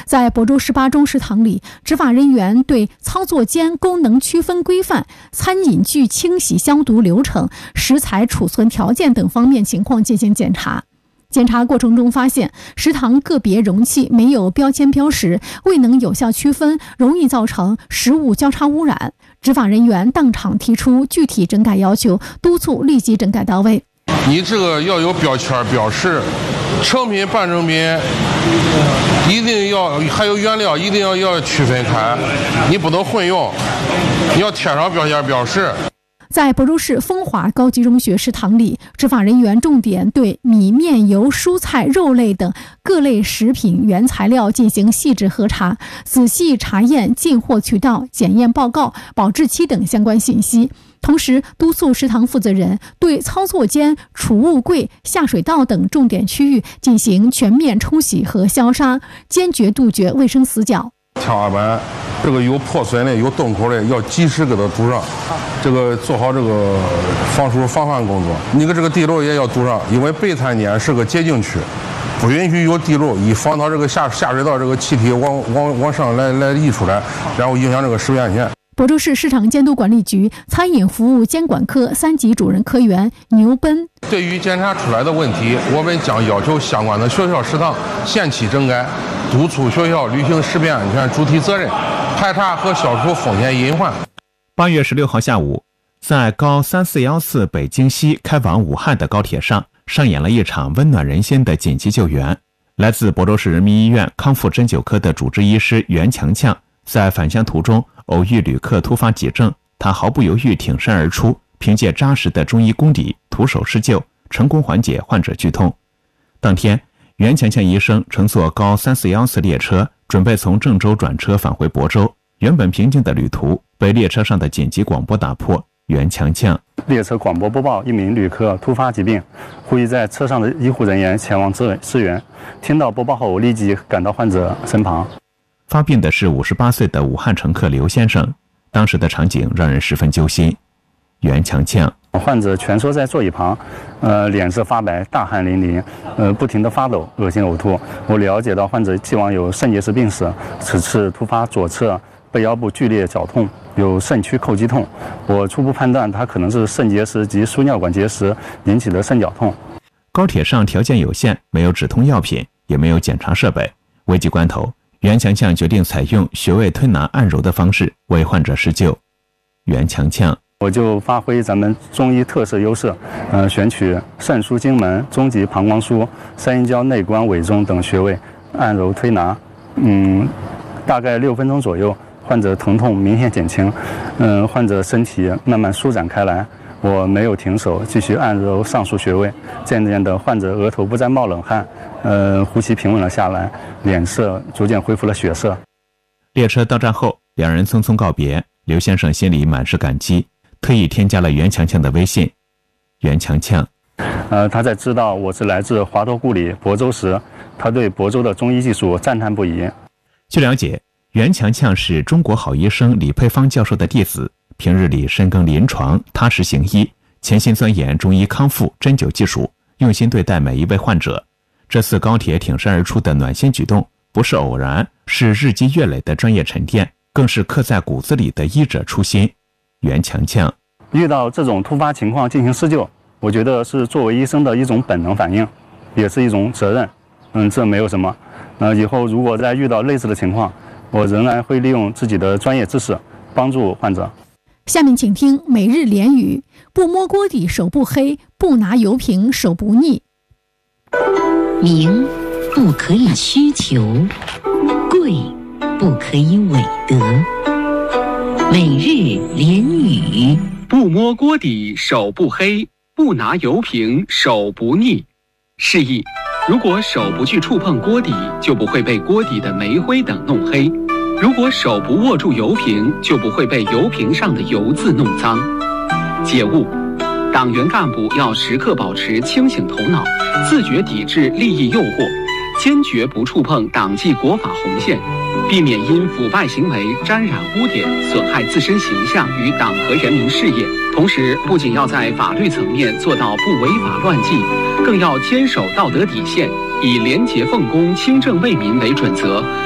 在亳州18中食堂里，执法人员对操作间功能区分规范、餐饮具清洗消毒流程、食材储存条件等方面情况进行检查。检查过程中发现，食堂个别容器没有标签标识，未能有效区分，容易造成食物交叉污染。执法人员当场提出具体整改要求，督促立即整改到位。 你这个要有标签标识，成品半成品一定要，还有原料一定要区分开，你不能混用，你要贴上标签标识。 在亳州市风华高级中学食堂里，执法人员重点对米面油、蔬菜、肉类等各类食品原材料进行细致核查，仔细查验进货渠道、检验报告、保质期等相关信息。同时督促食堂负责人对操作间、储物柜、下水道等重点区域进行全面冲洗和消杀，坚决杜绝卫生死角。 天花板这个有破损的、有洞口的，要及时给它堵上，这个做好这个防暑防范工作。你个这个地漏也要堵上，因为备餐间是个洁净区，不允许有地漏，以防到这个下水道这个气体往上来溢出来，然后影响这个食品安全。 亳州市市场监督管理局餐饮服务监管科3级主任科员牛奔： 对于检查出来的问题，我们将要求相关的学校食堂限期整改，督促学校履行食品安全主体责任，排查和消除风险隐患。 8月16号下午，在高3414北京西开往武汉的高铁上，上演了一场温暖人心的紧急救援。来自亳州市人民医院康复针灸科的主治医师袁强强，在返乡途中偶遇旅客突发急症，他毫不犹豫挺身而出，凭借扎实的中医功底，徒手施救，成功缓解患者剧痛。当天，袁强强医生乘坐高3414列车，准备从郑州转车返回亳州。原本平静的旅途被列车上的紧急广播打破。袁强强： 列车广播播报一名旅客突发疾病，呼吁在车上的医护人员前往支援。听到播报后，立即赶到患者身旁。 发病的是58岁的武汉乘客刘先生，当时的场景让人十分揪心。袁强强： 患者蜷缩在座椅旁，脸色发白，大汗淋漓，不停地发抖，恶心呕吐。我了解到患者既往有肾结石病史，此次突发左侧背腰部剧烈绞痛，有肾区叩击痛。我初步判断他可能是肾结石及输尿管结石引起的肾绞痛。 高铁上条件有限，没有止痛药品，也没有检查设备，危急关头，袁强强决定采用穴位推拿按揉的方式为患者施救。袁强强： 我就发挥咱们中医特色优势，选取肾腧、经门、中极、膀胱腧、三阴交、内关、委中等穴位按揉推拿，大概6分钟左右，患者疼痛明显减轻，患者身体慢慢舒展开来。我没有停手，继续按揉上述穴位，渐渐的患者额头不再冒冷汗，呼吸平稳了下来，脸色逐渐恢复了血色。 列车到站后，两人匆匆告别，刘先生心里满是感激，特意添加了袁强强的微信。袁强强： 他在知道我是来自华佗故里亳州时，他对亳州的中医技术赞叹不已。 据了解，袁强强是中国好医生李佩芳教授的弟子，平日里深耕临床，踏实行医，潜心钻研中医康复针灸技术，用心对待每一位患者。这次高铁挺身而出的暖心举动，不是偶然，是日积月累的专业沉淀，更是刻在骨子里的医者初心。袁强强： 遇到这种突发情况进行施救，我觉得是作为医生的一种本能反应，也是一种责任。这没有什么。以后如果再遇到类似的情况，我仍然会利用自己的专业知识帮助患者。 下面请听每日联语：不摸锅底手不黑，不拿油瓶手不腻。 名不可以虚求，贵不可以伪德。每日联语： 不摸锅底手不黑，不拿油瓶手不腻。示意，如果手不去触碰锅底，就不会被锅底的煤灰等弄黑；如果手不握住油瓶，就不会被油瓶上的油渍弄脏。解悟：党员干部要时刻保持清醒头脑，自觉抵制利益诱惑，坚决不触碰党纪国法红线，避免因腐败行为沾染污点，损害自身形象与党和人民事业。同时，不仅要在法律层面做到不违法乱纪，更要坚守道德底线，以廉洁奉公、清正为民为准则，